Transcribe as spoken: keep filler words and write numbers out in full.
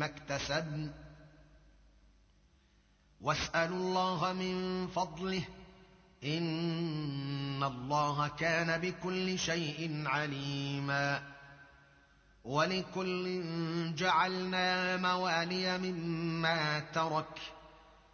مما اكتسبن واسألوا الله من فضله إن الله كان بكل شيء عليما ولكل جعلنا موالي مما ترك